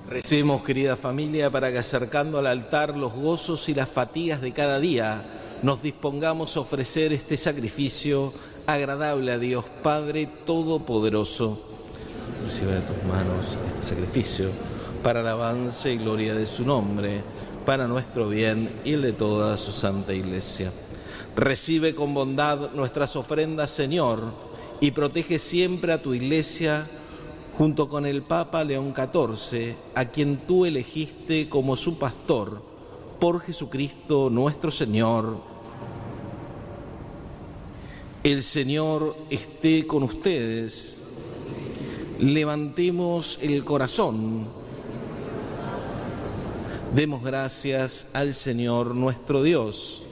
Recemos, querida familia, para que acercando al altar los gozos y las fatigas de cada día, nos dispongamos a ofrecer este sacrificio agradable a Dios Padre Todopoderoso. Recibe de tus manos este sacrificio para alabanza y gloria de su nombre, para nuestro bien y el de toda su santa Iglesia. Recibe con bondad nuestras ofrendas, Señor, y protege siempre a tu Iglesia, junto con el Papa León XIV, a quien tú elegiste como su pastor, por Jesucristo nuestro Señor. El Señor esté con ustedes. Levantemos el corazón. Demos gracias al Señor nuestro Dios.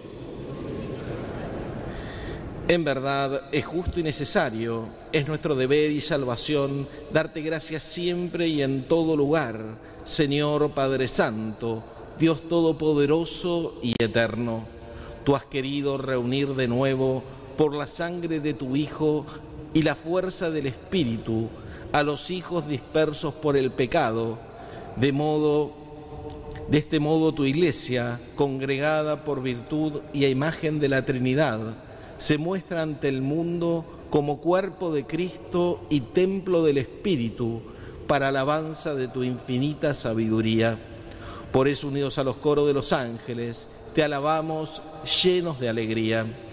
En verdad es justo y necesario, es nuestro deber y salvación darte gracias siempre y en todo lugar, Señor Padre Santo, Dios Todopoderoso y Eterno. Tú has querido reunir de nuevo por la sangre de tu Hijo y la fuerza del Espíritu a los hijos dispersos por el pecado, de este modo tu Iglesia, congregada por virtud y a imagen de la Trinidad, se muestra ante el mundo como cuerpo de Cristo y templo del Espíritu para alabanza de tu infinita sabiduría. Por eso, unidos a los coros de los ángeles, te alabamos llenos de alegría.